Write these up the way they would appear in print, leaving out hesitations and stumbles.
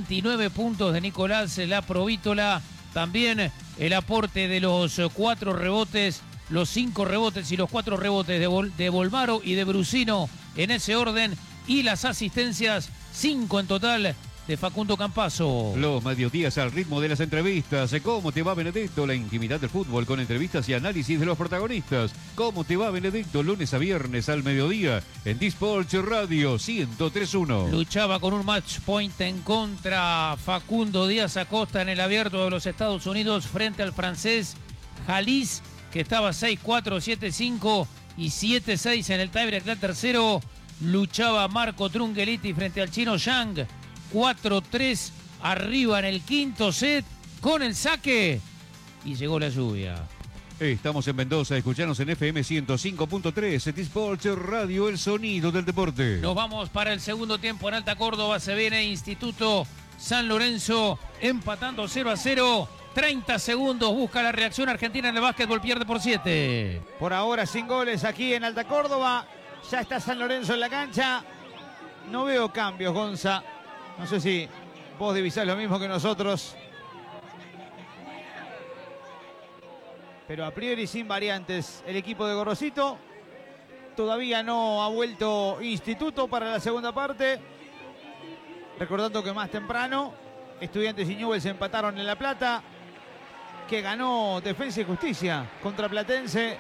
29 puntos de Nicolás La Provítola. También el aporte de los 4 rebotes, los 5 rebotes y los 4 rebotes de Bolmaro y de Brusino en ese orden. Y las asistencias, 5 en total, de Facundo Campazo. Los mediodías al ritmo de las entrevistas. ¿Cómo te va, Benedicto? La intimidad del fútbol con entrevistas y análisis de los protagonistas. ¿Cómo te va, Benedicto? Lunes a viernes al mediodía en Disports Radio 103.1. Luchaba con un match point en contra Facundo Díaz Acosta en el Abierto de los Estados Unidos frente al francés Jalis, que estaba 6-4, 7-5 y 7-6 en el tiebreak del tercero. Luchaba Marco Trungeliti frente al chino Yang. 4-3 arriba en el quinto set con el saque y llegó la lluvia. Estamos en Mendoza, escuchanos en FM 105.3, Disports Radio, el sonido del deporte. Nos vamos para el segundo tiempo en Alta Córdoba, se viene Instituto San Lorenzo empatando 0-0. 30 segundos, busca la reacción argentina en el básquetbol, pierde por 7. Por ahora sin goles aquí en Alta Córdoba, ya está San Lorenzo en la cancha. No veo cambios, Gonza. No sé si vos divisás lo mismo que nosotros. Pero a priori sin variantes. El equipo de Gorrosito todavía no ha vuelto Instituto para la segunda parte. Recordando que más temprano Estudiantes y Newell's empataron en La Plata. Que ganó Defensa y Justicia contra Platense.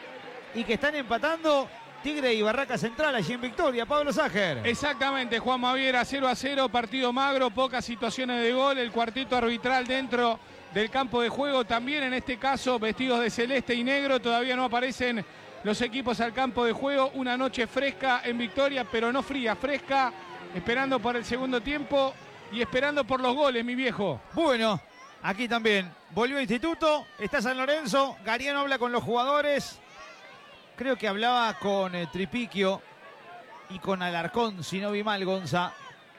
Y que están empatando Tigre y Barraca Central allí en Victoria. Pablo Ságer. Exactamente, Juan Maviera, 0-0, partido magro, pocas situaciones de gol, el cuartito arbitral dentro del campo de juego, también en este caso vestidos de celeste y negro, todavía no aparecen los equipos al campo de juego, una noche fresca en Victoria, pero no fría, fresca, esperando por el segundo tiempo y esperando por los goles, mi viejo. Bueno, aquí también volvió Instituto, está San Lorenzo, Gariano habla con los jugadores. Creo que hablaba con Tripiquio y con Alarcón, si no vi mal, Gonza.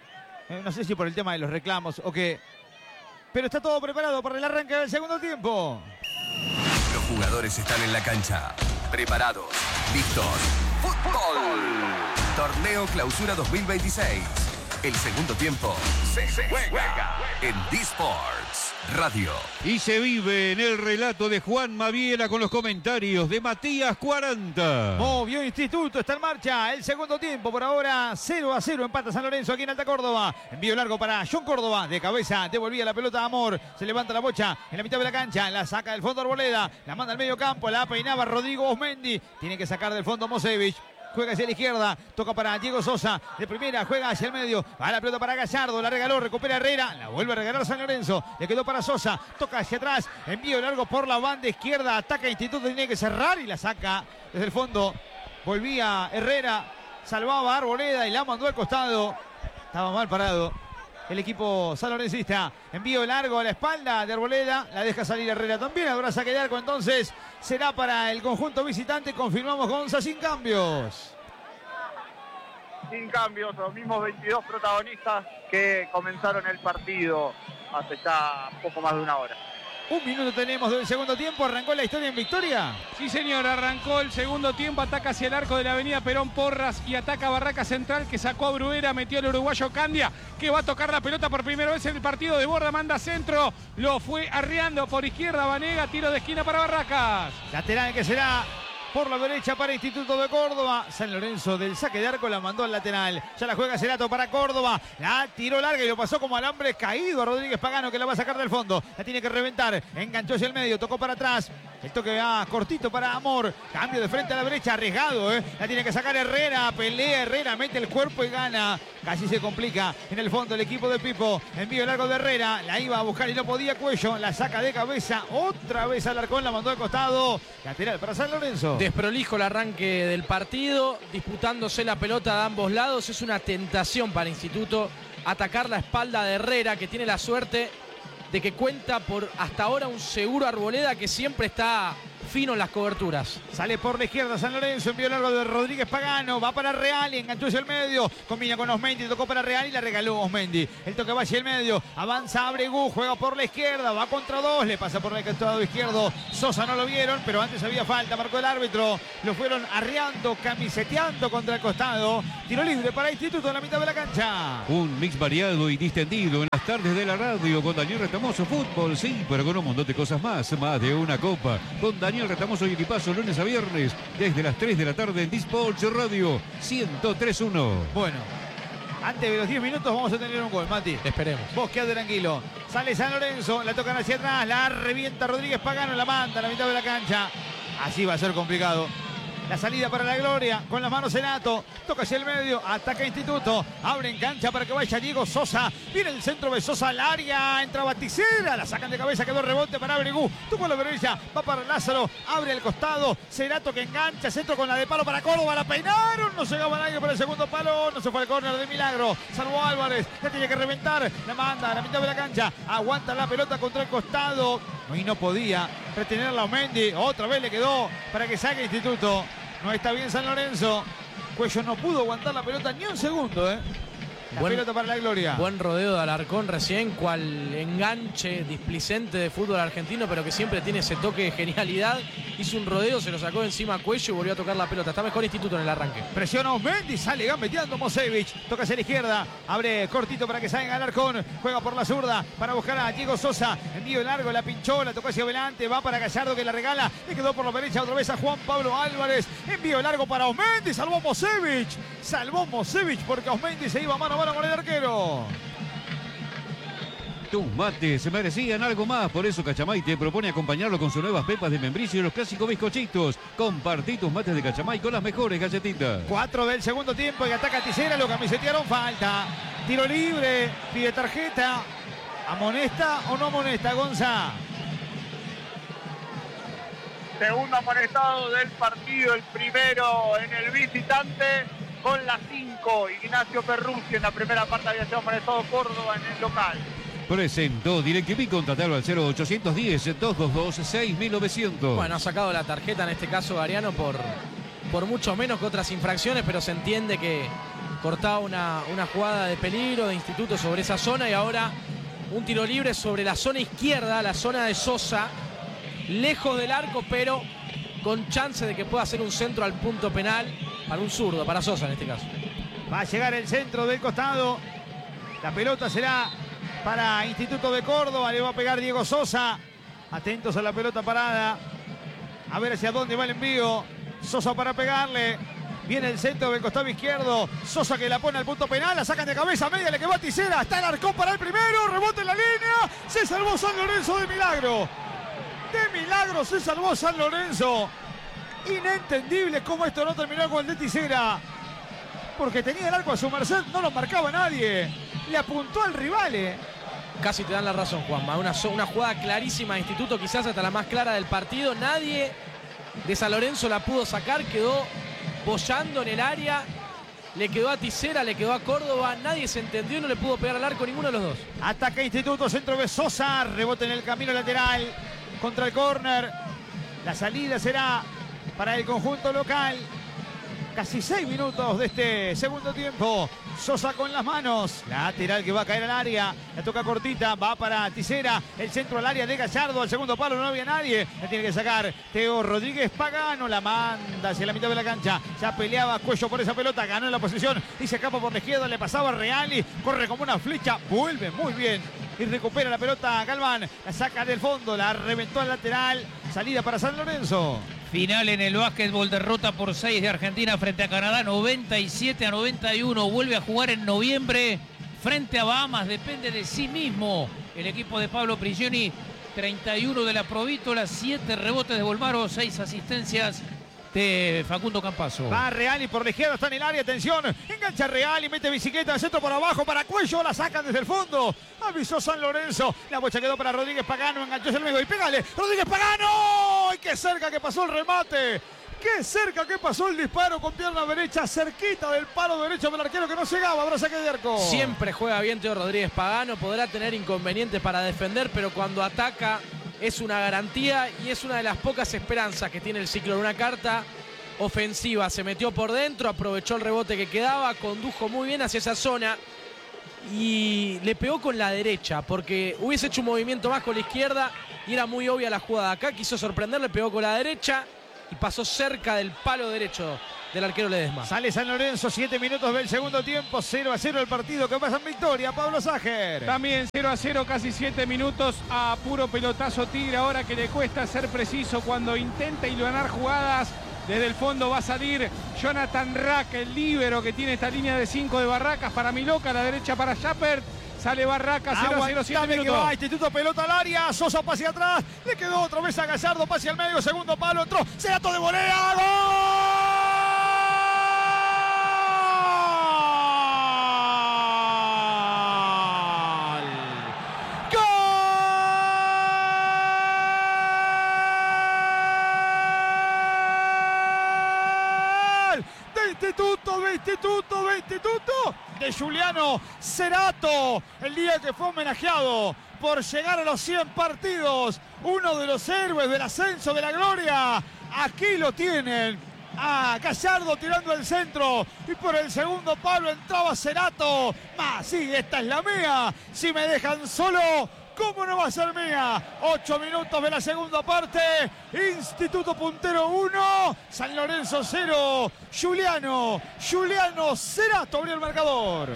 No sé si por el tema de los reclamos o qué. Pero está todo preparado para el arranque del segundo tiempo. Los jugadores están en la cancha, preparados, listos. ¡Fútbol! Torneo Clausura 2026. El segundo tiempo se juega en Disports Radio. Y se vive en el relato de Juan Maviera con los comentarios de Matías 40. Movió Instituto, está en marcha el segundo tiempo. Por ahora 0-0, empata San Lorenzo aquí en Alta Córdoba. Envío largo para John Córdoba, de cabeza, devolvía la pelota a Amor. Se levanta la bocha en la mitad de la cancha, la saca del fondo Arboleda, la manda al medio campo, la peinaba Rodrigo Osmendi. Tiene que sacar del fondo Mosevich. Juega hacia la izquierda, toca para Diego Sosa, de primera, juega hacia el medio, va la pelota para Gallardo, la regaló, recupera Herrera, la vuelve a regalar San Lorenzo, le quedó para Sosa, toca hacia atrás, envío largo por la banda izquierda, ataca Instituto, tiene que cerrar y la saca desde el fondo, volvía Herrera, salvaba a Arboleda y la mandó al costado, estaba mal parado el equipo sanlorencista. Envío largo a la espalda de Arboleda, la deja salir Herrera también, habrá saque de arco, entonces será para el conjunto visitante. Confirmamos, Gonza, sin cambios. Sin cambios, los mismos 22 protagonistas que comenzaron el partido hace ya poco más de una hora. Un minuto tenemos del segundo tiempo. ¿Arrancó la historia en Victoria? Sí, señor, arrancó el segundo tiempo, ataca hacia el arco de la avenida Perón Porras y ataca a Barraca Central, que sacó a Bruera, metió al uruguayo Candia, que va a tocar la pelota por primera vez en el partido de borda, manda centro, lo fue arreando por izquierda Vanega, tiro de esquina para Barracas. Lateral que será por la derecha para Instituto de Córdoba. San Lorenzo del saque de arco la mandó al lateral. Ya la juega Cerato para Córdoba. La tiró larga y lo pasó como alambre caído a Rodríguez Pagano, que la va a sacar del fondo. La tiene que reventar. Enganchó hacia el medio, tocó para atrás. El toque va cortito para Amor. Cambio de frente a la derecha, arriesgado, La tiene que sacar Herrera. Pelea Herrera, mete el cuerpo y gana. Casi se complica en el fondo el equipo de Pipo. Envío largo de Herrera. La iba a buscar y no podía. Cuello la saca de cabeza. Otra vez Alarcón, la mandó al costado. Lateral para San Lorenzo. Desprolijo el arranque del partido, disputándose la pelota de ambos lados. Es una tentación para Instituto atacar la espalda de Herrera, que tiene la suerte de que cuenta por hasta ahora un seguro Arboleda, que siempre está fino en las coberturas. Sale por la izquierda San Lorenzo, envío largo de Rodríguez Pagano, va para Real y enganchó hacia el medio, combina con Osmendi, tocó para Real y la regaló Osmendi. El toque va hacia el medio, avanza Abregu, juega por la izquierda, va contra dos, le pasa por el costado izquierdo, Sosa no lo vieron, pero antes había falta, marcó el árbitro, lo fueron arreando, camiseteando contra el costado, tiro libre para Instituto en la mitad de la cancha. Un mix variado y distendido en las tardes de la radio con Daniel Retamoso. Fútbol, sí, pero con un montón de cosas más de una copa. Con Daniel Retamoso y equipazo lunes a viernes desde las 3 de la tarde en Dispolch Radio 103.1. Bueno, antes de los 10 minutos vamos a tener un gol, Mati. Esperemos. Vos quedate tranquilo. Sale San Lorenzo, la tocan hacia atrás, la revienta Rodríguez Pagano, la manda a la mitad de la cancha. Así va a ser complicado. La salida para la gloria, con las manos Senato, toca hacia el medio, ataca Instituto, abre en cancha para que vaya Diego Sosa, viene el centro de Sosa al área, entra Baticera, la sacan de cabeza, quedó rebote para Abregu, tuvo la derecha, va para Lázaro, abre al costado, Senato que engancha, centro con la de palo para Córdoba, la peinaron, no llegaba nadie para el segundo palo, no se fue al córner de milagro, salvó Álvarez, la tiene que reventar, la manda a la mitad de la cancha, aguanta la pelota contra el costado, y no podía retenerla Osmendi, otra vez le quedó para que saque Instituto. No está bien San Lorenzo. Cuello no pudo aguantar la pelota ni un segundo, La pelota para la gloria. Buen rodeo de Alarcón recién, cual enganche displicente de fútbol argentino, pero que siempre tiene ese toque de genialidad. Hizo un rodeo, se lo sacó encima a Cuello y volvió a tocar la pelota. Está mejor Instituto en el arranque. Presiona Osmendi, sale gambeteando Mosevich. Toca hacia la izquierda, abre cortito para que salga Alarcón. Juega por la zurda para buscar a Diego Sosa. Envío largo, la pinchó, la tocó hacia adelante. Va para Gallardo que la regala. Le quedó por la derecha otra vez a Juan Pablo Álvarez. Envío largo para Osmendi, salvó Mosevich. Salvó Mosevich porque Osmendi se iba mano a mano con el arquero. Tus mates se merecían algo más, por eso Cachamay te propone acompañarlo con sus nuevas pepas de membrillo y los clásicos bizcochitos. Compartí tus mates de Cachamay con las mejores galletitas. 4 del segundo tiempo y ataca Tisera, lo camisetearon, falta. Tiro libre, pide tarjeta. ¿Amonesta o no amonesta, Gonza? Segundo amonestado del partido, el primero en el visitante. Con la 5, Ignacio Perruzzi. En la primera parte había sido amonestado Córdoba en el local. Presentó DirecTV, contratalo al 0810-222-6900. Bueno, ha sacado la tarjeta en este caso Gariano por mucho menos que otras infracciones, pero se entiende que cortaba una jugada de peligro de Instituto sobre esa zona y ahora un tiro libre sobre la zona izquierda, la zona de Sosa, lejos del arco, pero con chance de que pueda hacer un centro al punto penal para un zurdo, para Sosa en este caso. Va a llegar el centro del costado. La pelota será para Instituto de Córdoba. Le va a pegar Diego Sosa. Atentos a la pelota parada. A ver hacia dónde va el envío. Sosa para pegarle. Viene el centro del costado izquierdo. Sosa que la pone al punto penal. La sacan de cabeza media. Le quedó a Tisera. Está el Alarcón para el primero. Rebote en la línea. Se salvó San Lorenzo de milagro. De milagro se salvó San Lorenzo. Inentendible cómo esto no terminó con el de Tisera. Porque tenía el arco a su merced. No lo marcaba nadie. Le apuntó al rival. Casi te dan la razón, Juanma. Una jugada clarísima de Instituto, quizás hasta la más clara del partido. Nadie de San Lorenzo la pudo sacar. Quedó bollando en el área. Le quedó a Tisera, le quedó a Córdoba. Nadie se entendió y no le pudo pegar al arco ninguno de los dos. Ataca Instituto, centro de Sosa. Rebote en el camino lateral contra el córner. La salida será para el conjunto local. Casi 6 minutos de este segundo tiempo. Sosa con las manos. Lateral que va a caer al área. La toca cortita. Va para Tisera. El centro al área de Gallardo. Al segundo palo no había nadie. La tiene que sacar Teo Rodríguez Pagano. La manda hacia la mitad de la cancha. Ya peleaba Cuello por esa pelota. Ganó en la posición. Y se escapa por la izquierda. Le pasaba Reali. Corre como una flecha. Vuelve muy bien. Y recupera la pelota Galván. La saca del fondo. La reventó al lateral. Salida para San Lorenzo. Final en el básquetbol, derrota por 6 de Argentina frente a Canadá, 97-91. Vuelve a jugar en noviembre frente a Bahamas, depende de sí mismo. El equipo de Pablo Prigioni, 31 de la Provítola, 7 rebotes de Bolmaro, 6 asistencias de Facundo Campazzo. Va Reali por la izquierda, está en el área, atención, engancha Reali, mete bicicleta de centro por abajo para Cuello, la sacan desde el fondo, avisó San Lorenzo, la bocha quedó para Rodríguez Pagano, enganchó el medio y pégale, Rodríguez Pagano, ¡ay, qué cerca que pasó el remate! ¡Qué cerca que pasó el disparo con pierna derecha, cerquita del palo derecho del arquero que no llegaba! Habrá saque de arco. Siempre juega bien Teo Rodríguez Pagano, podrá tener inconvenientes para defender, pero cuando ataca es una garantía y es una de las pocas esperanzas que tiene el Ciclón. Una carta ofensiva, se metió por dentro, aprovechó el rebote que quedaba, condujo muy bien hacia esa zona y le pegó con la derecha, porque hubiese hecho un movimiento más con la izquierda y era muy obvia la jugada. Acá quiso sorprender, le pegó con la derecha y pasó cerca del palo derecho del arquero Ledesma. Sale San Lorenzo, 7 minutos del segundo tiempo, 0-0 el partido que pasa en victoria. Pablo Sager. También 0-0, casi 7 minutos a puro pelotazo Tigre, ahora que le cuesta ser preciso cuando intenta hilvanar jugadas. Desde el fondo va a salir Jonathan Rack, el líbero que tiene esta línea de 5 de Barracas para Miloca, a la derecha para Chappert. Sale Barracas, 0-0, 7 minutos. Que va, Instituto, pelota al área, Sosa pase atrás, le quedó otra vez a Gallardo, pase al medio, segundo palo, entró, Cerato de volea, ¡gol! De Instituto de Juliano Cerato, el día que fue homenajeado por llegar a los 100 partidos, uno de los héroes del ascenso de la gloria. Aquí lo tienen, a Gallardo tirando el centro y por el segundo palo entraba Cerato. Sí, esta es la mía, si me dejan solo, ¿cómo no va a ser mía? 8 minutos de la segunda parte. Instituto puntero 1, San Lorenzo 0. Juliano Cerato abrió el marcador.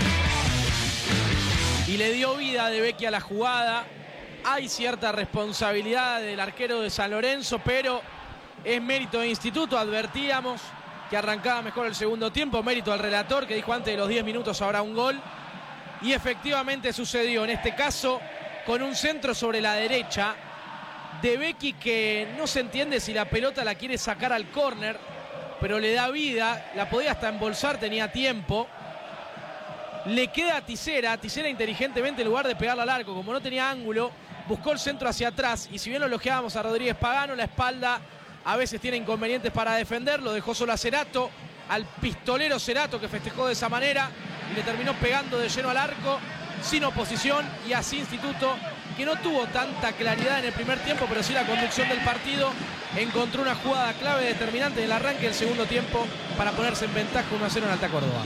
Y le dio vida De Vecchi a la jugada. Hay cierta responsabilidad del arquero de San Lorenzo, pero es mérito de Instituto. Advertíamos que arrancaba mejor el segundo tiempo. Mérito al relator que dijo antes de los 10 minutos habrá un gol. Y efectivamente sucedió. En este caso, con un centro sobre la derecha, De Vecchi, que no se entiende si la pelota la quiere sacar al córner, pero le da vida, la podía hasta embolsar, tenía tiempo. Le queda a Tisera inteligentemente en lugar de pegarla al arco, como no tenía ángulo, buscó el centro hacia atrás y si bien lo elogiábamos a Rodríguez Pagano, la espalda a veces tiene inconvenientes para defender, lo dejó solo a Cerato, al pistolero Cerato que festejó de esa manera y le terminó pegando de lleno al arco, sin oposición, y así Instituto, que no tuvo tanta claridad en el primer tiempo, pero sí la conducción del partido, encontró una jugada clave determinante en el arranque del segundo tiempo para ponerse en ventaja 1-0 en Alta Córdoba.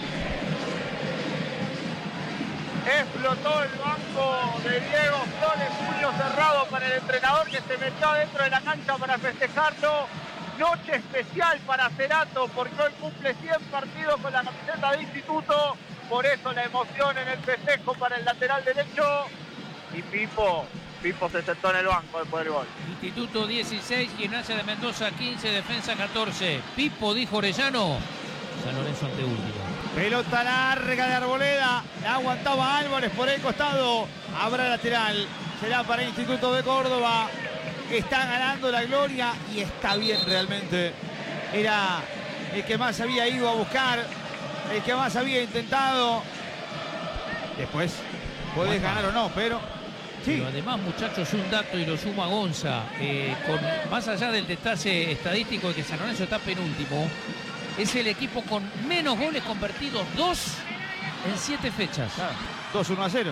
Explotó el banco de Diego Flores, puño cerrado para el entrenador que se metió dentro de la cancha para festejarlo. Noche especial para Cerato porque hoy cumple 100 partidos con la camiseta de Instituto. Por eso la emoción en el festejo para el lateral derecho. Y Pipo se sentó en el banco después del gol. Instituto 16, Gimnasia de Mendoza 15, Defensa 14. Pipo, dijo Orellano. San Lorenzo anteúltimo. Pelota larga de Arboleda. La aguantaba Álvarez por el costado. Habrá lateral. Será para Instituto de Córdoba. Está ganando la gloria y está bien realmente. Era el que más había ido a buscar, el que más había intentado. Después podés ganar o no, pero sí. Pero además, muchachos, un dato y lo suma Gonza. Más allá del detalle estadístico de que San Lorenzo está penúltimo, es el equipo con menos goles convertidos, 2 en 7 fechas. 2-1-0.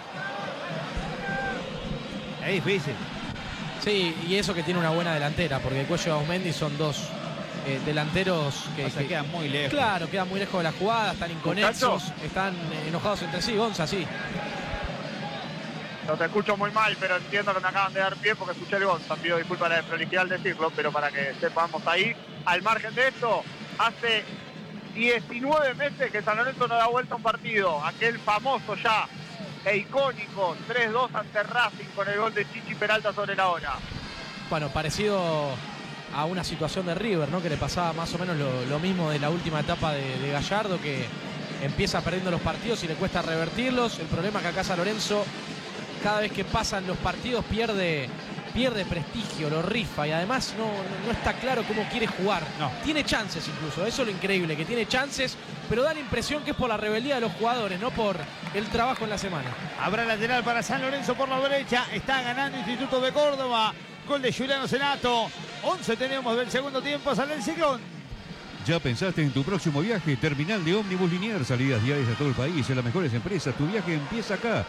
Es difícil. Sí, y eso que tiene una buena delantera, porque Cuello y Ausmendi son dos delanteros que quedan muy lejos. Claro, quedan muy lejos de la jugada, están inconexos, están enojados entre sí. Gonza, sí. No te escucho muy mal, pero entiendo que me acaban de dar pie porque escuché el Gonza. Pido disculpas a la desprolijidad al decirlo, pero para que sepamos ahí, al margen de esto, hace 19 meses que San Lorenzo no da vuelta a un partido. Aquel famoso ya e icónico 3-2 ante Racing con el gol de Chichi Peralta sobre la hora. Bueno, parecido a una situación de River, ¿no? Que le pasaba más o menos lo mismo de la última etapa de Gallardo, que empieza perdiendo los partidos y le cuesta revertirlos. El problema es que acá San Lorenzo, cada vez que pasan los partidos, pierde prestigio, lo rifa y además no está claro cómo quiere jugar. No. Tiene chances incluso, eso es lo increíble, que tiene chances, pero da la impresión que es por la rebeldía de los jugadores, no por el trabajo en la semana. Habrá lateral para San Lorenzo por la derecha, está ganando Instituto de Córdoba, gol de Juliano Cerato. 11 tenemos del segundo tiempo, sale el Ciclón. ¿Ya pensaste en tu próximo viaje? Terminal de ómnibus Liniers, salidas diarias a todo el país, en las mejores empresas. Tu viaje empieza acá.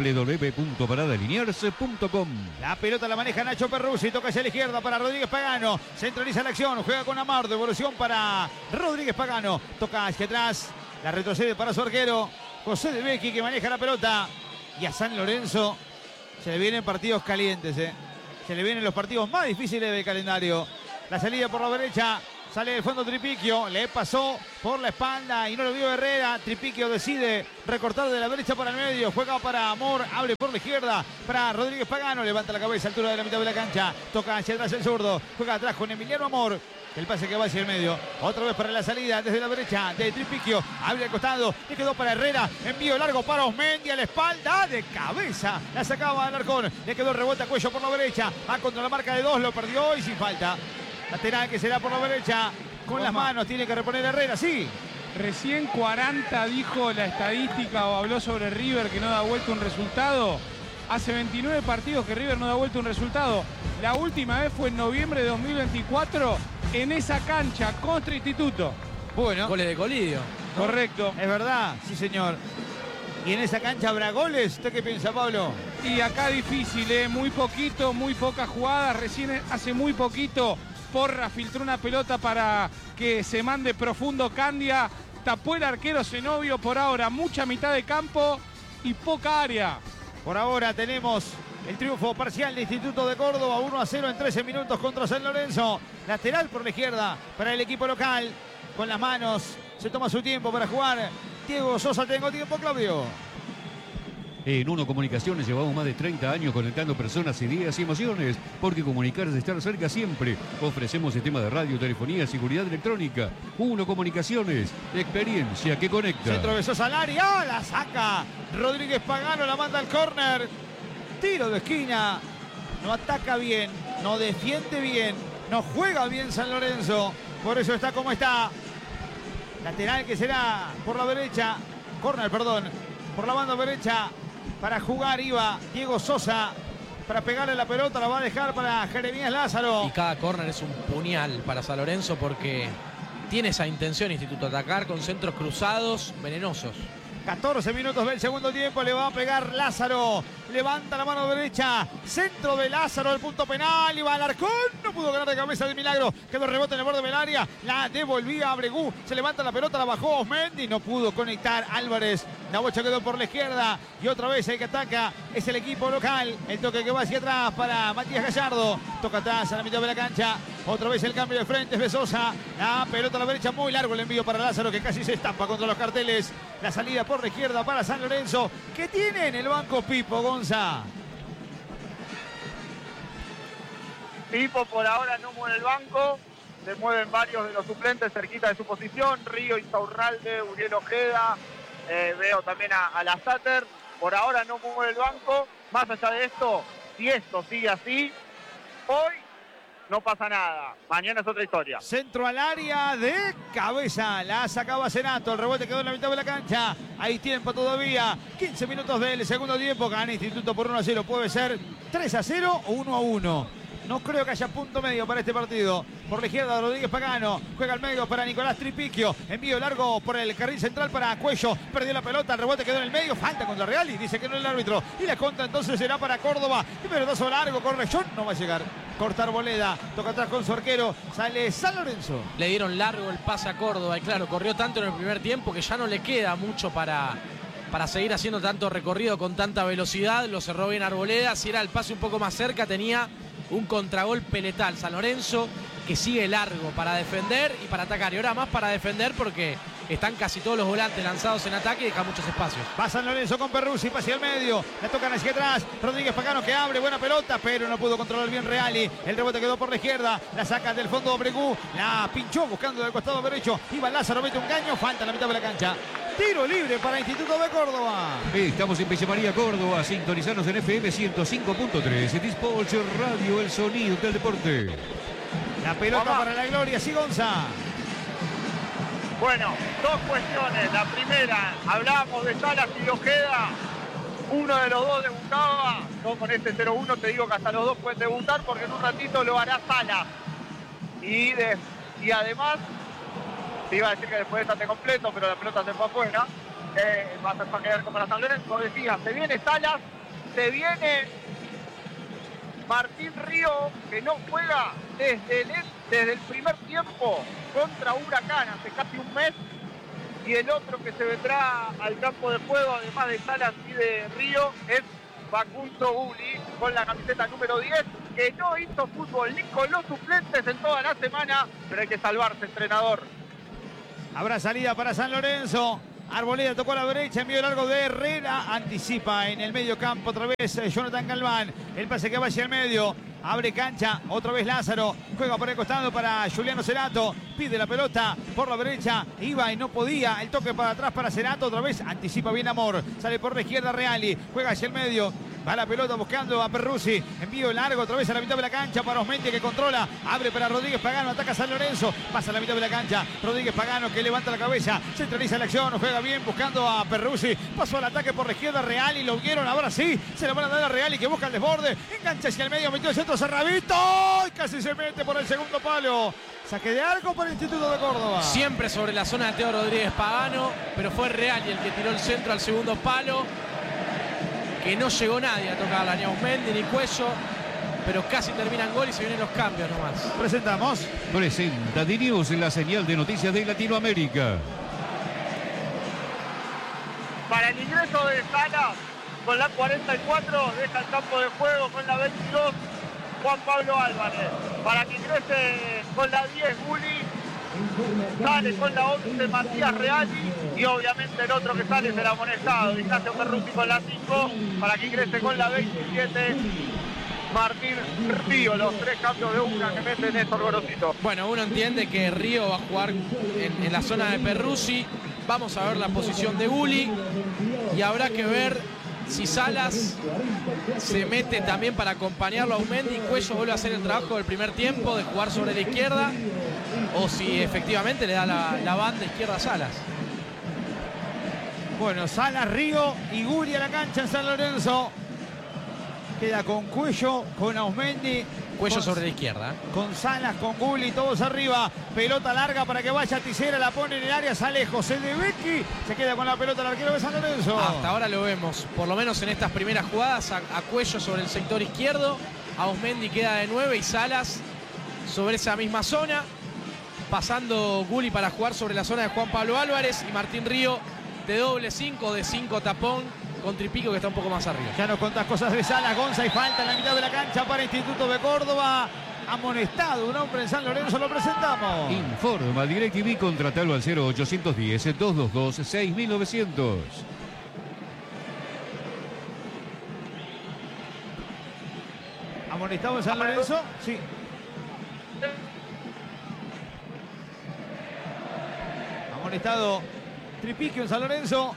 www.paradalinears.com. La pelota la maneja Nacho Perruzzi, toca hacia la izquierda para Rodríguez Pagano. Centraliza la acción, juega con Amar, devolución para Rodríguez Pagano. Toca hacia atrás, la retrocede para su arquero, José de Becchi, que maneja la pelota. Y a San Lorenzo se le vienen partidos calientes, Se le vienen los partidos más difíciles del calendario. La salida por la derecha. Sale del fondo Tripiquio, le pasó por la espalda y no lo vio Herrera. Tripiquio decide recortar de la derecha para el medio, juega para Amor, abre por la izquierda para Rodríguez Pagano, levanta la cabeza a altura de la mitad de la cancha, toca hacia atrás el zurdo, juega atrás con Emiliano Amor. El pase que va hacia el medio, otra vez para la salida desde la derecha de Tripiquio, abre al costado, le quedó para Herrera, envío largo para Osmendi a la espalda, de cabeza, la sacaba Alarcón, le quedó el rebote a Cuello por la derecha, va contra la marca de 2, lo perdió y sin falta. Lateral que será por la derecha, con las manos tiene que reponer Herrera, sí. Recién 40 dijo la estadística o habló sobre River que no da vuelta un resultado. Hace 29 partidos que River no da vuelta un resultado. La última vez fue en noviembre de 2024 en esa cancha contra Instituto. Bueno. Goles de Colidio. Correcto. Es verdad, sí señor. ¿Y en esa cancha habrá goles? ¿Usted qué piensa, Pablo? Y acá difícil, muy poquito, muy pocas jugadas. Recién hace muy poquito Porra filtró una pelota para que se mande profundo Candia. Tapó el arquero Zenobio. Por ahora mucha mitad de campo y poca área. Por ahora tenemos el triunfo parcial de Instituto de Córdoba, 1-0 en 13 minutos contra San Lorenzo. Lateral por la izquierda para el equipo local. Con las manos se toma su tiempo para jugar. Diego Sosa, tengo tiempo, Claudio. En Uno Comunicaciones llevamos más de 30 años conectando personas, ideas y emociones, porque comunicar es estar cerca siempre. Ofrecemos sistemas de radio, telefonía, seguridad electrónica. Uno Comunicaciones, experiencia que conecta. Centro de Sosa al área, la saca Rodríguez Pagano, la manda al córner. Tiro de esquina, no ataca bien, no defiende bien, no juega bien San Lorenzo, por eso está como está. Lateral que será por la derecha, córner, perdón, por la banda derecha. Para jugar iba Diego Sosa, para pegarle la pelota, la va a dejar para Jeremías Lázaro. Y cada córner es un puñal para San Lorenzo porque tiene esa intención Instituto, atacar con centros cruzados venenosos. 14 minutos del segundo tiempo, le va a pegar Lázaro, levanta la mano derecha, centro de Lázaro, el punto penal, y va Alarcón, no pudo ganar de cabeza de milagro, quedó rebote en el borde del área, la devolvía a Bregú, se levanta la pelota, la bajó Osmendi, no pudo conectar Álvarez, la bocha quedó por la izquierda, y otra vez el que ataca es el equipo local, el toque que va hacia atrás para Matías Gallardo, toca atrás a la mitad de la cancha, otra vez el cambio de frente es de Sosa, la pelota a la derecha, muy largo el envío para Lázaro, que casi se estampa contra los carteles, la salida por la izquierda para San Lorenzo, que tiene en el banco Pipo Gonza. Pipo por ahora no mueve el banco, se mueven varios de los suplentes cerquita de su posición, Río, Insaurralde, Uriel Ojeda, veo también a la Sater, por ahora no mueve el banco, más allá de esto, si esto sigue así, hoy no pasa nada, mañana es otra historia. Centro al área de cabeza, la sacaba Senato, el rebote quedó en la mitad de la cancha, hay tiempo todavía, 15 minutos del segundo tiempo, gana Instituto por 1-0, puede ser 3-0 o 1-1. No creo que haya punto medio para este partido. Por la izquierda Rodríguez Pagano, juega al medio para Nicolás Tripiquio, envío largo por el carril central para Cuello, perdió la pelota, el rebote quedó en el medio, falta contra Real y dice que no es el árbitro, y la contra entonces será para Córdoba, y pelotazo largo, Correllón, no va a llegar, cortar Boleda, toca atrás con su arquero, sale San Lorenzo. Le dieron largo el pase a Córdoba y claro, corrió tanto en el primer tiempo que ya no le queda mucho para seguir haciendo tanto recorrido con tanta velocidad, lo cerró bien Arboleda, si era el pase un poco más cerca tenía un contragolpe letal San Lorenzo que sigue largo para defender y para atacar. Y ahora más para defender porque están casi todos los volantes lanzados en ataque y deja muchos espacios. Va San Lorenzo con Perruzzi, pase al medio. La tocan hacia atrás. Rodríguez Pagano que abre, buena pelota, pero no pudo controlar bien Reali. El rebote quedó por la izquierda. La saca del fondo Bregú. La pinchó buscando del costado derecho. Iba Lázaro, mete un caño. Falta en la mitad de la cancha. Tiro libre para Instituto de Córdoba. Estamos en Villa María, Córdoba. Sintonizanos en FM 105.3. Dispolch Radio, el sonido del deporte. La pelota para la gloria, Sigonza. Bueno, dos cuestiones. La primera, hablábamos de Salas y de Ojeda. Uno de los dos debutaba. Yo con este 0-1 te digo que hasta los dos pueden debutar porque en un ratito lo hará Salas. Y además Te iba a decir que después estate completo, pero la pelota se fue afuera. Va a quedar como para San Lorenzo. Decía, se viene Salas, se viene Martín Río, que no juega desde el primer tiempo contra Huracán, hace casi un mes. Y el otro que se vendrá al campo de juego, además de Salas y de Río, es Facundo Gulli, con la camiseta número 10, que no hizo fútbol ni con los suplentes en toda la semana, pero hay que salvarse, entrenador. Habrá salida para San Lorenzo. Arboleda tocó a la derecha, envío largo de Herrera, anticipa en el medio campo otra vez Jonathan Galván, el pase que va hacia el medio, abre cancha, otra vez Lázaro, juega por el costado para Juliano Cerato, pide la pelota por la derecha, iba y no podía, el toque para atrás para Cerato, otra vez anticipa bien Amor, sale por la izquierda Reali, juega hacia el medio, va la pelota buscando a Perruzzi, envío largo otra vez a la mitad de la cancha para Osmendi que controla, abre para Rodríguez Pagano, ataca a San Lorenzo, pasa a la mitad de la cancha, Rodríguez Pagano que levanta la cabeza, centraliza la acción, juega bien buscando a Perruzzi, pasó al ataque por la izquierda Reali, lo vieron, ahora sí, se lo van a dar a Reali que busca el desborde, engancha hacia el medio, metió el centro Cerravito, y casi se mete por el segundo palo. Saque de arco para el Instituto de Córdoba. Siempre sobre la zona de Teo Rodríguez Pagano, pero fue Reali el que tiró el centro al segundo palo. Que no llegó nadie a tocarla, ni Ausmendi ni Cuello, pero casi terminan gol y se vienen los cambios nomás. Presentamos. Presenta D-News en la señal de noticias de Latinoamérica. Para el ingreso de Salas, con la 44, deja el campo de juego con la 22, Juan Pablo Álvarez. Para que ingrese con la 10, Gulli. Sale con la 11 Matías Reali y obviamente el otro que sale es el amonestado Ignacio Perruzzi con la 5 para que ingrese con la 27 Martín Río. Los tres cambios de una que mete Néstor Gorosito. Bueno, uno entiende que Río va a jugar en la zona de Perruzzi. Vamos a ver la posición de Gulli y habrá que ver si Salas se mete también para acompañarlo a Ausmendi y Cuello vuelve a hacer el trabajo del primer tiempo de jugar sobre la izquierda o si efectivamente le da la banda izquierda a Salas. Bueno, Salas, Río y Gulli a la cancha en San Lorenzo. Queda con Cuello, con Ausmendi. Cuello sobre la izquierda. Con Salas, con Gulli, todos arriba. Pelota larga para que vaya Tisera, la pone en el área, sale José de Becchi. Se queda con la pelota el arquero de San Lorenzo. Hasta ahora lo vemos, por lo menos en estas primeras jugadas, a Cuello sobre el sector izquierdo. Ausmendi queda de 9 y Salas sobre esa misma zona. Pasando Gulli para jugar sobre la zona de Juan Pablo Álvarez y Martín Río de doble 5, de 5 tapón. Con Tripico que está un poco más arriba. Ya nos contás cosas de Salas, Gonza y falta en la mitad de la cancha para Instituto de Córdoba. Amonestado un hombre en San Lorenzo, lo presentamos. Informa DirecTV, contratalo al 0810-222-6900. Amonestado en San Lorenzo, sí. Amonestado Tripico en San Lorenzo.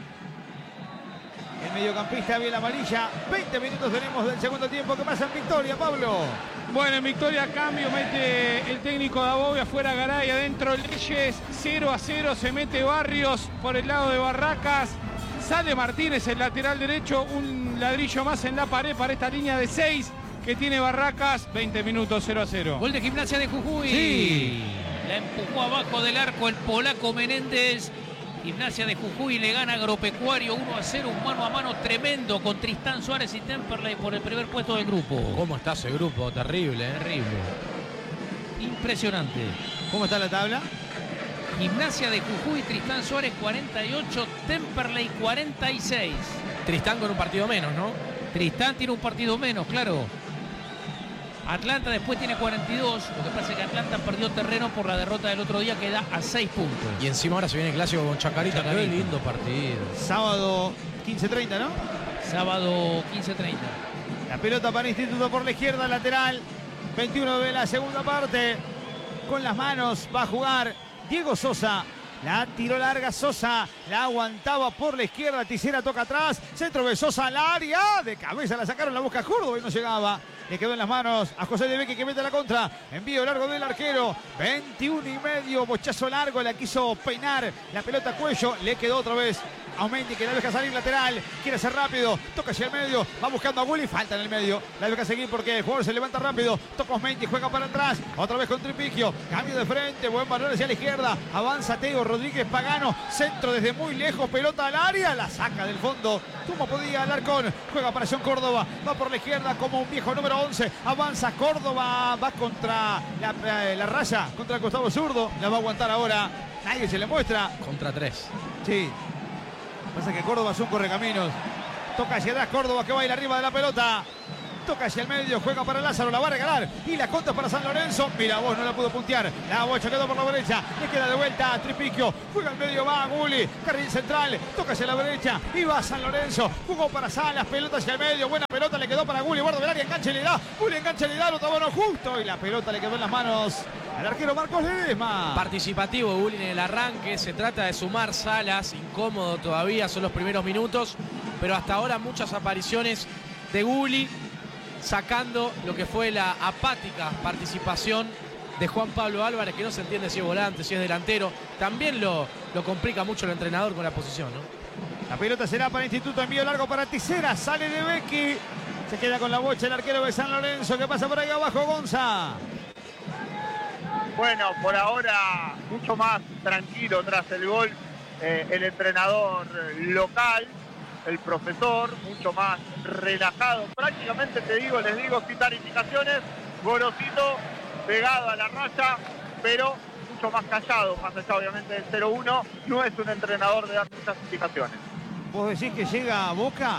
El mediocampista bien la amarilla. 20 minutos tenemos del segundo tiempo. ¿Qué pasa en Victoria, Pablo? Bueno, en Victoria cambio, mete el técnico de Abobia, afuera Garay, adentro Leyes, 0-0, se mete Barrios por el lado de Barracas, sale Martínez, el lateral derecho, un ladrillo más en la pared para esta línea de 6 que tiene Barracas, 20 minutos, 0-0. Gol de Gimnasia de Jujuy. Sí. La empujó abajo del arco el polaco Menéndez. Gimnasia de Jujuy le gana Agropecuario 1-0, un mano a mano tremendo con Tristán Suárez y Temperley por el primer puesto del grupo. ¿Cómo está ese grupo? Terrible, ¿eh? Terrible. Impresionante. ¿Cómo está la tabla? Gimnasia de Jujuy, Tristán Suárez 48, Temperley 46. Tristán con un partido menos, ¿no? Tristán tiene un partido menos, claro. Atlanta después tiene 42. Lo que pasa es que Atlanta perdió terreno por la derrota del otro día que da a 6 puntos. Y encima ahora se viene el clásico con Chacarita. Qué lindo partido. Sábado 15:30, ¿no? Sábado 15:30. La pelota para Instituto por la izquierda, lateral. 21 de la segunda parte. Con las manos va a jugar Diego Sosa. La tiró larga Sosa, la aguantaba por la izquierda, Tisera toca atrás, centro de Sosa al área, de cabeza la sacaron, la busca Córdoba y no llegaba. Le quedó en las manos a José de Becchi que mete la contra, envío largo del arquero, 21 y medio, bochazo largo, la quiso peinar, la pelota a Cuello, le quedó otra vez Aumendi que la deja salir lateral. Quiere ser rápido. Toca hacia el medio. Va buscando a Gulli. Falta en el medio. La deja seguir porque el jugador se levanta rápido. Toca Aumendi. Juega para atrás. Otra vez con Tripicchio. Cambio de frente. Buen balón hacia la izquierda. Avanza Teo Rodríguez Pagano. Centro desde muy lejos. Pelota al área. La saca del fondo. Como podía Alarcón. Juega para John Córdoba. Va por la izquierda como un viejo número 11. Avanza Córdoba. Va contra la raya. Contra el costado zurdo. La va a aguantar ahora. Nadie se le muestra. Contra 3. Sí. Pasa que Córdoba es un correcaminos. Toca hacia atrás Córdoba que baila arriba de la pelota. Toca hacia el medio, juega para Lázaro, la va a regalar. Y la contra para San Lorenzo. Mira vos, no la pudo puntear. La bocha quedó por la derecha. Le queda de vuelta a Tripicchio. Juega al medio, va a Gulli. Carril central. Toca hacia la derecha. Y va San Lorenzo. Jugó para Salas. Pelota hacia el medio. Buena pelota le quedó para Gulli. Guarda del área. Enganche le da. Gulli enganche le da. Lo tomó justo. Y la pelota le quedó en las manos al arquero Marcos Ledesma. Participativo Gulli en el arranque. Se trata de sumar Salas. Incómodo todavía. Son los primeros minutos. Pero hasta ahora muchas apariciones de Gulli, sacando lo que fue la apática participación de Juan Pablo Álvarez, que no se entiende si es volante, si es delantero. También lo complica mucho el entrenador con la posición, ¿no? La pelota será para Instituto, envío largo para Tisera, sale de Becchi. Se queda con la bocha el arquero de San Lorenzo, que pasa por ahí abajo, Gonza. Bueno, por ahora mucho más tranquilo tras el gol el entrenador local, el profesor, mucho más relajado. Prácticamente les digo, sin tarificaciones, Gorosito pegado a la raya, pero mucho más callado, más allá obviamente del 0-1. No es un entrenador de dar muchas indicaciones. ¿Vos decís que llega a Boca?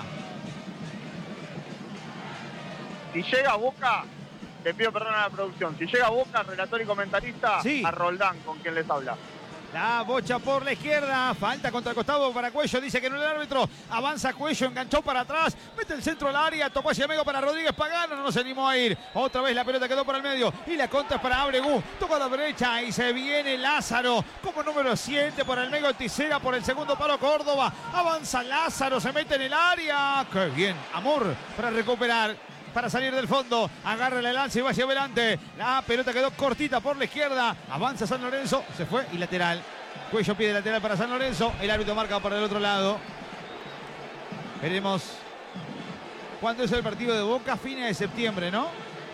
Si llega a Boca, te pido perdón a la producción, si llega a Boca, relator y comentarista, sí, a Roldán, con quien les habla. La bocha por la izquierda, falta contra el costado para Cuello, dice que no el árbitro, avanza Cuello, enganchó para atrás, mete el centro al área, tocó hacia el medio para Rodríguez Pagano, no se animó a ir, otra vez la pelota quedó por el medio y la contra es para Abregú, toca a la derecha y se viene Lázaro como número 7 por el medio, Tisera por el segundo palo Córdoba, avanza Lázaro, se mete en el área, qué bien, Amor para recuperar. Para salir del fondo, agarra el lance y va hacia adelante. La pelota quedó cortita por la izquierda. Avanza San Lorenzo, se fue y lateral. Cuello pide lateral para San Lorenzo. El árbitro marca por el otro lado. Veremos cuándo es el partido de Boca, fines de septiembre, ¿no?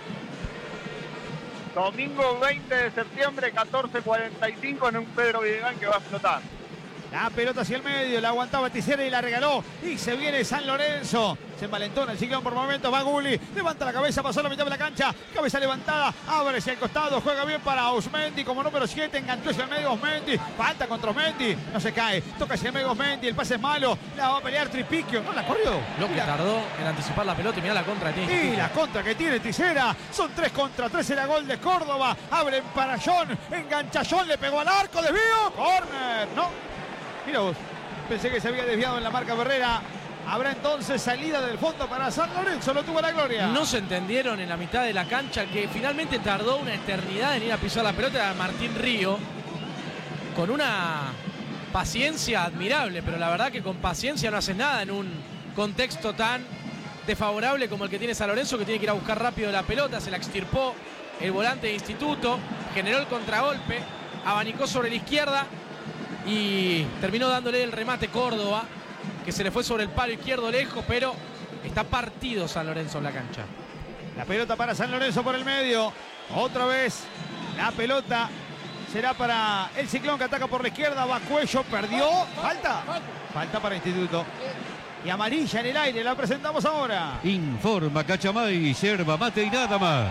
Domingo 20 de septiembre, 14:45 en un Pedro Videgal que va a explotar. La pelota hacia el medio, la aguantaba Tisera y la regaló. Y se viene San Lorenzo. Se envalentona el ciclón por momentos. Va Gulli, levanta la cabeza, pasó la mitad de la cancha. Cabeza levantada, abre hacia el costado. Juega bien para Osmendi como número 7. Enganchó hacia el medio Osmendi. Falta contra Osmendi. No se cae. Toca hacia el medio Osmendi. El pase es malo. La va a pelear Tripicchio. No la corrió. Lo que tardó en anticipar la pelota y mirá la contra que tiene. Y la contra que tiene Tisera. Son 3 contra 3. Era gol de Córdoba. Abren para John. Engancha John. Le pegó al arco. Desvío. Corner. No. Mira vos, pensé que se había desviado en la marca Herrera. Habrá entonces salida del fondo para San Lorenzo, lo tuvo la gloria. No se entendieron en la mitad de la cancha, que finalmente tardó una eternidad en ir a pisar la pelota a Martín Río, con una paciencia admirable, pero la verdad que con paciencia no haces nada en un contexto tan desfavorable como el que tiene San Lorenzo, que tiene que ir a buscar rápido la pelota. Se la extirpó el volante de Instituto, generó el contragolpe, abanicó sobre la izquierda y terminó dándole el remate Córdoba, que se le fue sobre el palo izquierdo lejos, pero está partido San Lorenzo en la cancha. La pelota para San Lorenzo por el medio. Otra vez la pelota será para el Ciclón, que ataca por la izquierda. Va Cuello, perdió. Falta para Instituto. Y amarilla en el aire, la presentamos ahora. Informa Cachamay, yerba mate y nada más.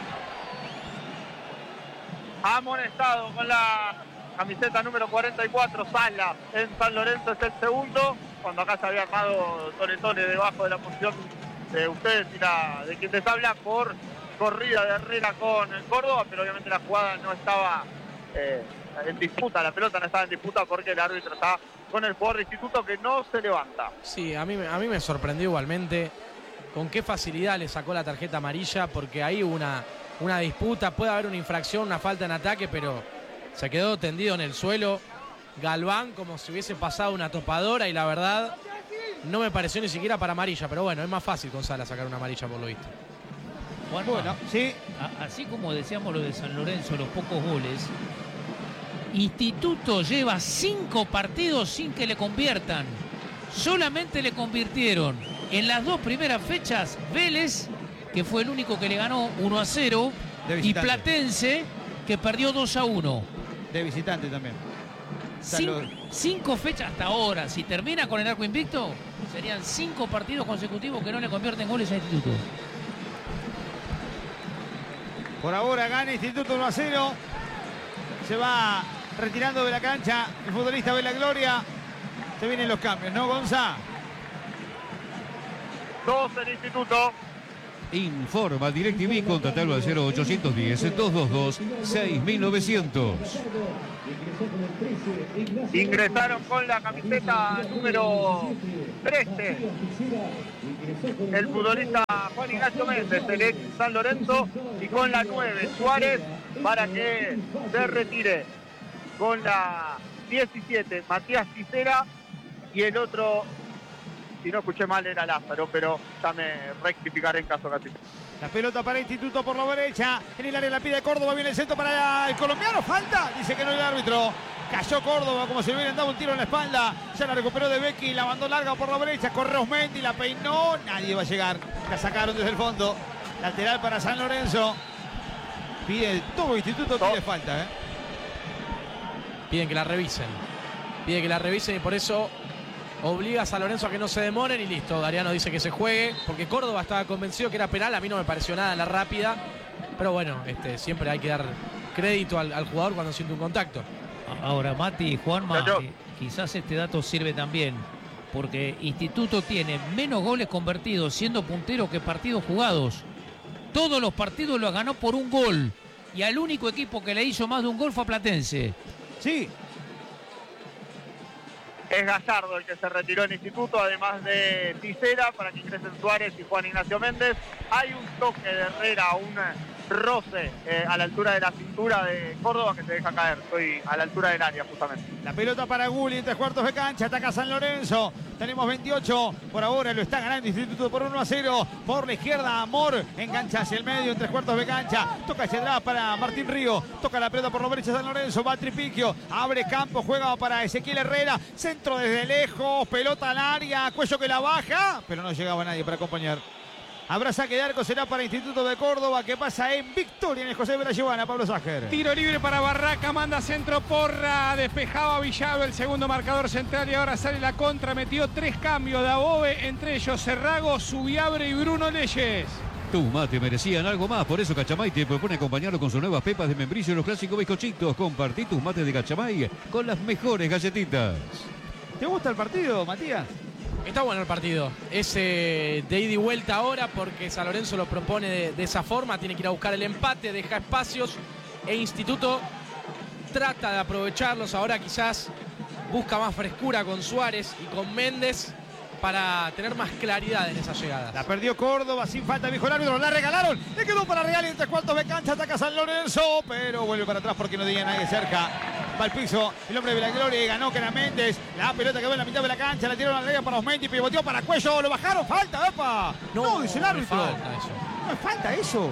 Amonestado con la camiseta número 44, Salas en San Lorenzo, es el segundo, cuando acá se había armado Tone debajo de la posición de ustedes y de quien les habla, por corrida de Herrera con el Córdoba, pero obviamente la jugada no estaba en disputa, la pelota no estaba en disputa porque el árbitro está con el jugador de Instituto que no se levanta. Sí, a mí me sorprendió igualmente con qué facilidad le sacó la tarjeta amarilla, porque ahí hubo una disputa, puede haber una infracción, una falta en ataque, pero se quedó tendido en el suelo Galván como si hubiese pasado una topadora, y la verdad no me pareció ni siquiera para amarilla, pero bueno, es más fácil con Salas sacar una amarilla por lo visto. Bueno, sí. Así como decíamos lo de San Lorenzo, los pocos goles, Instituto lleva 5 partidos sin que le conviertan. solamente le convirtieron en las 2 primeras fechas Vélez, que fue el único que le ganó 1-0, y Platense, que perdió 2-1. De visitante también. 5 fechas hasta ahora. Si termina con el arco invicto, serían 5 partidos consecutivos que no le convierten goles a Instituto. Por ahora gana Instituto 1-0. Se va retirando de la cancha el futbolista Vela Gloria. Se vienen los cambios, ¿no, Gonza? 2 el Instituto. Informa DirecTV, contratalo al 0810-222-6900. Ingresaron con la camiseta número 13 el futbolista Juan Ignacio Méndez, del ex San Lorenzo, y con la 9 Suárez, para que se retire con la 17 Matías Ticera, y el otro, si no escuché mal, era Lázaro, pero ya me rectificaré en caso que así. La pelota para Instituto por la derecha. En el área la pide Córdoba. Viene el centro para el colombiano. Falta. Dice que no el árbitro. Cayó Córdoba como si le hubieran dado un tiro en la espalda. Ya la recuperó de Becky. La mandó larga por la derecha. Corre Osmendi. La peinó. Nadie va a llegar. La sacaron desde el fondo. Lateral para San Lorenzo. Pide todo Instituto. Pide falta. Piden que la revisen. Pide que la revisen y por eso obliga a San Lorenzo a que no se demoren y listo. Dariano dice que se juegue, porque Córdoba estaba convencido que era penal. A mí no me pareció nada en la rápida, pero bueno, siempre hay que dar crédito al jugador cuando siente un contacto. Ahora, Mati y Juanma, quizás este dato sirve también, porque Instituto tiene menos goles convertidos siendo puntero que partidos jugados. Todos los partidos los ganó por un gol, y al único equipo que le hizo más de un gol fue a Platense. Sí. Es Gallardo el que se retiró en Instituto, además de Ticera, para que ingresen Suárez y Juan Ignacio Méndez. Hay un toque de Herrera, un roce a la altura de la cintura de Córdoba, que se deja caer. Estoy a la altura del área, justamente. La pelota para Gulli, 3/4 de cancha. Ataca San Lorenzo. Tenemos 28. Por ahora lo está ganando Instituto por 1-0. Por la izquierda, Amor. Engancha hacia el medio en 3/4 de cancha. Toca hacia atrás para Martín Río. Toca la pelota por la derecha San Lorenzo. Va Tripiquio. Abre campo. Juega para Ezequiel Herrera. Centro desde lejos. Pelota al área. Cuello que la baja. Pero no llegaba nadie para acompañar. Habrá saque de arco, será para Instituto de Córdoba, que pasa en victoria en el José Velayevana. Pablo Sájer. Tiro libre para Barraca, manda centro Porra, despejaba Villado, el segundo marcador central, y ahora sale la contra. Metió 3 cambios de Above, entre ellos Cerrago, Subiabre y Bruno Leyes. Tus mates merecían algo más, por eso Cachamay te propone acompañarlo con sus nuevas pepas de membrillo y los clásicos bizcochitos. Compartí tus mates de Cachamay con las mejores galletitas. ¿Te gusta el partido, Matías? Está bueno el partido. Es de ida y vuelta ahora, porque San Lorenzo lo propone de esa forma. Tiene que ir a buscar el empate, deja espacios, e Instituto trata de aprovecharlos. Ahora quizás busca más frescura con Suárez y con Méndez para tener más claridad en esas llegadas. La perdió Córdoba, sin falta, dijo el árbitro, la regalaron, le quedó para Real y en 3/4 de cancha, ataca San Lorenzo, pero vuelve para atrás porque no tenía nadie cerca. Va al piso el hombre de la gloria y ganó, que era Méndez. La pelota que va en la mitad de la cancha, la tiraron a la área para Osmendi, pivoteó para Cuello, lo bajaron, falta, ¡epa! No, dice el árbitro. No falta eso. No es falta eso.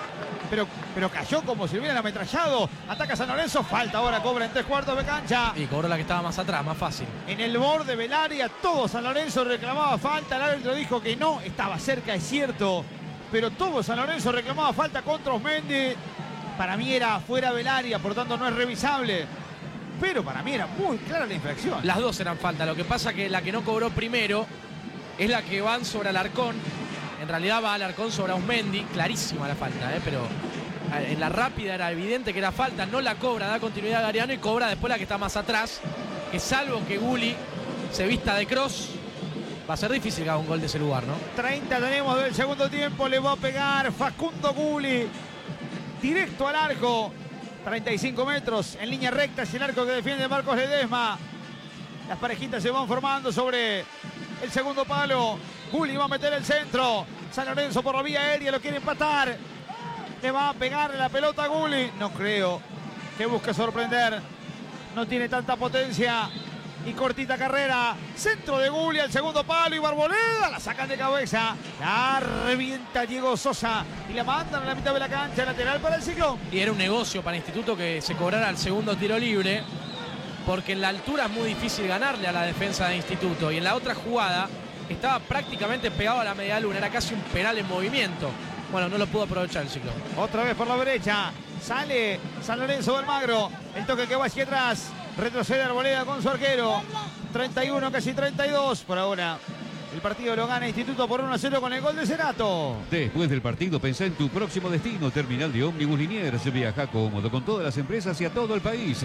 Pero cayó como si lo hubieran ametrallado. Ataca San Lorenzo, falta ahora, cobra en 3/4 de cancha. Y cobró la que estaba más atrás, más fácil. En el borde del área, todo San Lorenzo reclamaba falta. El árbitro dijo que no, estaba cerca, es cierto. Pero todo San Lorenzo reclamaba falta contra Osmendi. Para mí era fuera del área, por tanto no es revisable. Pero para mí era muy clara la infracción. Las dos eran falta. Lo que pasa que la que no cobró primero es la que van sobre Alarcón. En realidad va Alarcón sobre Osmendi. Clarísima la falta, pero en la rápida era evidente que era falta. No la cobra, da continuidad a Gariano y cobra después la que está más atrás. Que salvo que Gulli se vista de cross, va a ser difícil que haga un gol de ese lugar, ¿no? 30 tenemos del segundo tiempo. Le va a pegar Facundo Gulli. Directo al arco. 35 metros en línea recta. Es el arco que defiende Marcos Ledesma. Las parejitas se van formando sobre el segundo palo. Gulli va a meter el centro. San Lorenzo por la vía aérea lo quiere empatar. Le va a pegar la pelota a Gulli. No creo que busque sorprender. No tiene tanta potencia. Y cortita carrera. Centro de Gulli al segundo palo. Y Barboleda la sacan de cabeza. La revienta Diego Sosa. Y la mandan a la mitad de la cancha. Lateral para el Ciclón. Y era un negocio para Instituto que se cobrara el segundo tiro libre. porque en la altura es muy difícil ganarle a la defensa de Instituto. Y en la otra jugada estaba prácticamente pegado a la media luna, era casi un penal en movimiento. Bueno, no lo pudo aprovechar el Ciclón. Otra vez por la derecha, sale San Lorenzo de Almagro, el toque que va hacia atrás, retrocede Arboleda con su arquero, 31, casi 32 por ahora. El partido lo gana Instituto por 1-0 con el gol de Cerato. Después del partido, pensá en tu próximo destino. Terminal de Ómnibus Liniers. Viaja cómodo con todas las empresas y a todo el país.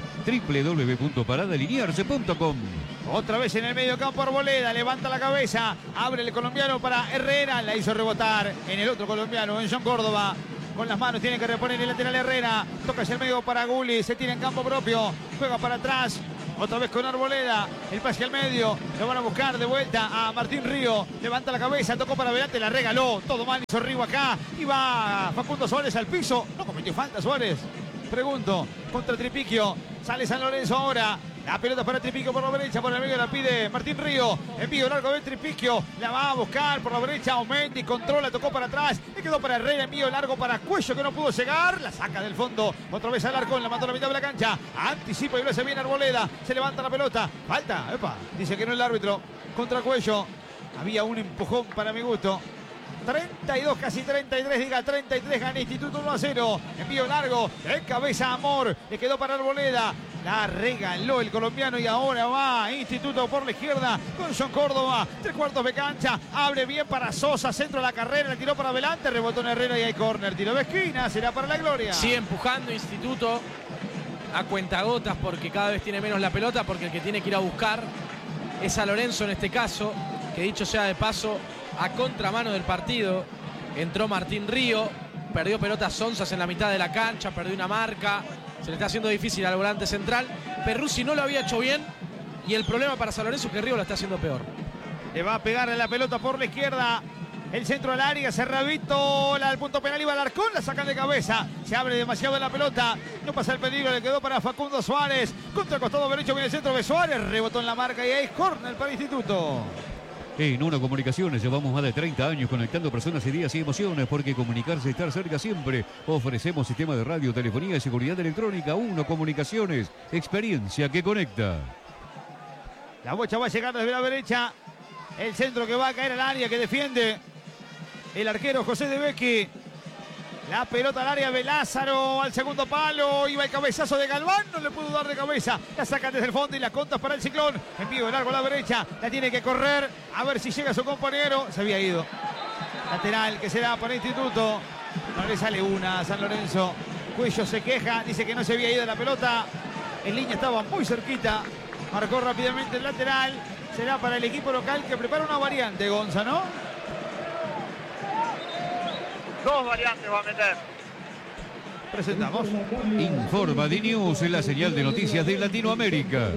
www.paradaliniers.com. Otra vez en el medio campo Arboleda, levanta la cabeza, abre el colombiano para Herrera, la hizo rebotar en el otro colombiano, en John Córdoba. Con las manos tiene que reponer el lateral Herrera, toca hacia el medio para Gulli, se tira en campo propio, juega para atrás. Otra vez con Arboleda, el pase al medio, lo van a buscar de vuelta a Martín Río, levanta la cabeza, tocó para adelante, la regaló, todo mal, hizo Río acá, y va Facundo Suárez al piso, no cometió falta Suárez, pregunto, contra Tripiquio, sale San Lorenzo ahora, la pelota para Tripiquio por la derecha, por el medio la pide Martín Río, envío largo de Tripiquio, la va a buscar por la derecha, Aumendi, controla, tocó para atrás, le quedó para Herrera, envío largo para Cuello que no pudo llegar, la saca del fondo, otra vez al arco, la mandó a la mitad de la cancha, anticipa y lo hace bien Arboleda, se levanta la pelota, falta, epa, dice que no el árbitro, contra Cuello, había un empujón para mi gusto. 32, casi 33, diga 33, gana Instituto 1-0. Envío largo, en cabeza Amor, le quedó para Arboleda. La regaló el colombiano y ahora va Instituto por la izquierda con John Córdoba. 3/4 de cancha, abre bien para Sosa, centro de la carrera, le tiró para adelante, rebotó en Herrera y hay córner. Tiro de esquina, será para la gloria. Sigue empujando Instituto a cuentagotas porque cada vez tiene menos la pelota, porque el que tiene que ir a buscar es a Lorenzo en este caso, que dicho sea de paso, a contramano del partido entró Martín Río, perdió pelotas Sonzas en la mitad de la cancha, perdió una marca, se le está haciendo difícil al volante central. Perruzzi no lo había hecho bien y el problema para San Lorenzo es que Río lo está haciendo peor. Le va a pegar en la pelota por la izquierda. El centro al área, Cerradito, al punto penal, iba Alarcón, la sacan de cabeza. Se abre demasiado la pelota, no pasa el peligro, le quedó para Facundo Suárez. Contra el costado derecho viene el centro de Suárez, rebotó en la marca y hay córner para Instituto. En Uno Comunicaciones llevamos más de 30 años conectando personas, ideas y emociones, porque comunicarse y estar cerca siempre. Ofrecemos sistema de radio, telefonía y seguridad electrónica. Uno Comunicaciones, experiencia que conecta. La bocha va a llegar desde la derecha. El centro que va a caer al área, que defiende el arquero José de Becchi. La pelota al área de Lázaro, al segundo palo, iba el cabezazo de Galván, no le pudo dar de cabeza, la sacan desde el fondo y la contas para el Ciclón, envío largo a la derecha, la tiene que correr, a ver si llega su compañero, se había ido, lateral que será para Instituto, no le sale una a San Lorenzo, Cuello se queja, dice que no se había ido la pelota, en línea estaba muy cerquita, marcó rápidamente el lateral, será para el equipo local que prepara una variante, Gonza, ¿no? Dos variantes va a meter. Presentamos. Informa D-News en la señal de noticias de Latinoamérica.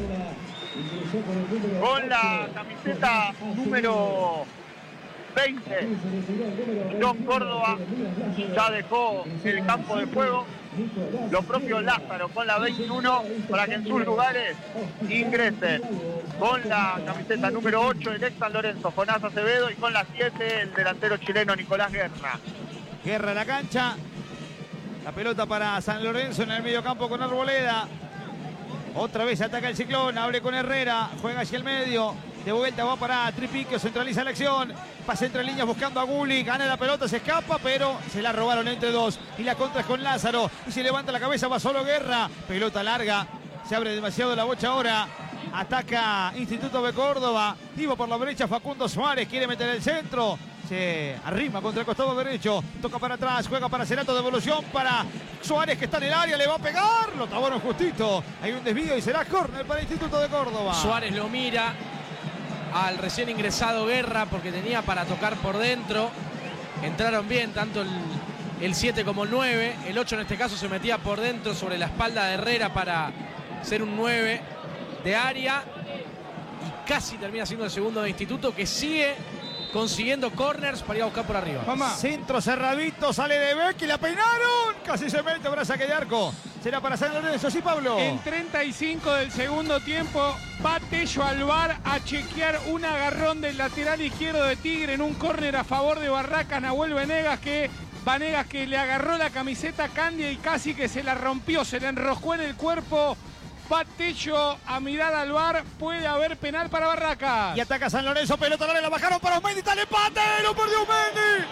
Con la camiseta número 20, John Córdoba ya dejó el campo de juego. Lo propio Lázaro con la 21 para que en sus lugares ingresen. Con la camiseta número 8 el ex San Lorenzo, Jonás Acevedo, y con la 7 el delantero chileno Nicolás Guerra. Guerra en la cancha. La pelota para San Lorenzo en el medio campo con Arboleda. Otra vez ataca el Ciclón, abre con Herrera, juega hacia el medio. De vuelta va para Tripiquio, centraliza la acción. Pasa entre líneas buscando a Gulli, gana la pelota, se escapa, pero se la robaron entre dos. Y la contra es con Lázaro. Y se levanta la cabeza, va solo Guerra. Pelota larga, se abre demasiado la bocha ahora. Ataca Instituto de Córdoba. Iba por la derecha Facundo Suárez, quiere meter el centro. Se arrima contra el costado derecho, toca para atrás, juega para Cerato, devolución para Suárez que está en el área, le va a pegar, lo tabaron justito, hay un desvío y será córner para el Instituto de Córdoba. Suárez lo mira al recién ingresado Guerra porque tenía para tocar por dentro, entraron bien tanto el 7 como el 9, el 8 en este caso se metía por dentro sobre la espalda de Herrera para ser un 9 de área y casi termina siendo el segundo de Instituto que sigue consiguiendo corners para ir a buscar por arriba. Mamá. Centro Cerradito, sale de Becchi, la peinaron, casi se mete, ahora saque de arco. Será para San Lorenzo, sí, Pablo. En 35 del segundo tiempo va Tello al VAR a chequear un agarrón del lateral izquierdo de Tigre en un córner a favor de Barracas, Nahuel Vanegas que le agarró la camiseta a Candia y casi que se la rompió, se le enroscó en el cuerpo Va Tello a mirar al VAR. Puede haber penal para Barracas. Y ataca San Lorenzo, pelota al área, la bajaron para Osmendi, está el empate, lo perdió Osmendi.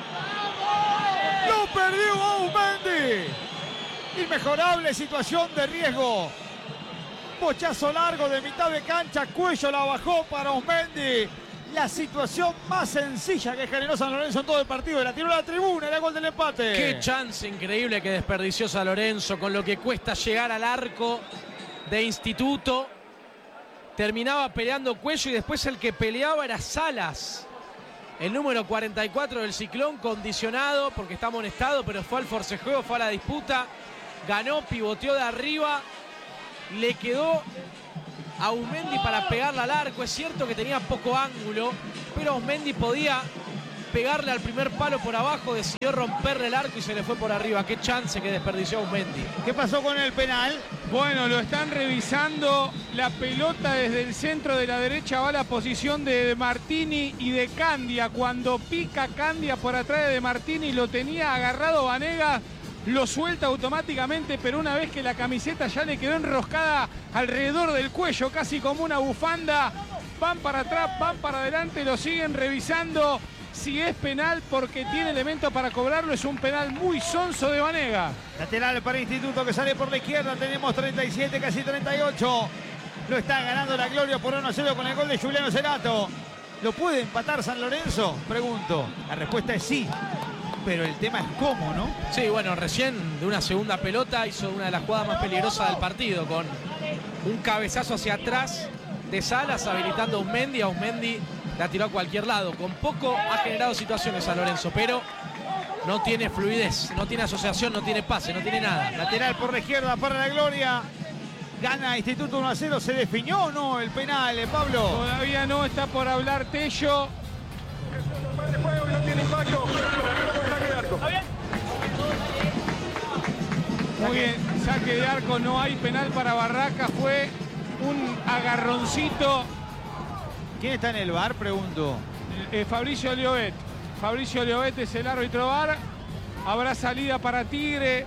Lo perdió Osmendi. Inmejorable situación de riesgo. Bochazo largo de mitad de cancha, Cuello la bajó para Osmendi. La situación más sencilla que generó San Lorenzo en todo el partido. La tiró a la tribuna, era gol del empate. Qué chance increíble que desperdició San Lorenzo con lo que cuesta llegar al arco de Instituto. Terminaba peleando Cuello y después el que peleaba era Salas. El número 44 del Ciclón, condicionado porque está amonestado, pero fue al forcejeo, fue a la disputa. Ganó, pivoteó de arriba. Le quedó a Osmendi para pegarle al arco. Es cierto que tenía poco ángulo, pero Osmendi podía pegarle al primer palo por abajo. Decidió romperle el arco y se le fue por arriba. Qué chance que desperdició Osmendi. ¿Qué pasó con el penal? Bueno, lo están revisando. La pelota desde el centro de la derecha va a la posición de Martini y de Candia. Cuando pica Candia por atrás de Martini, lo tenía agarrado Vanegas. Lo suelta automáticamente, pero una vez que la camiseta ya le quedó enroscada alrededor del cuello, casi como una bufanda, van para atrás, van para adelante, lo siguen revisando. Si es penal, porque tiene elementos para cobrarlo, es un penal muy sonso de Vanegas. Lateral para Instituto que sale por la izquierda, tenemos 37, casi 38. Lo está ganando la Gloria por 1-0 con el gol de Juliano Cerato. ¿Lo puede empatar San Lorenzo? Pregunto. La respuesta es sí. Pero el tema es cómo, ¿no? Sí, bueno, recién de una segunda pelota hizo una de las jugadas más peligrosas del partido con un cabezazo hacia atrás de Salas habilitando a Osmendi. A Osmendi la tiró a cualquier lado. Con poco ha generado situaciones San Lorenzo, pero no tiene fluidez, no tiene asociación, no tiene pase, no tiene nada. Lateral por la izquierda para la Gloria. Gana Instituto 1-0. ¿Se definió o no el penal, Pablo? Todavía no, está por hablar Tello. Muy bien, saque de arco, no hay penal para Barracas, fue un agarroncito. ¿Quién está en el VAR? Pregunto. Fabricio Llobet. Fabricio Llobet es el árbitro VAR. Habrá salida para Tigre.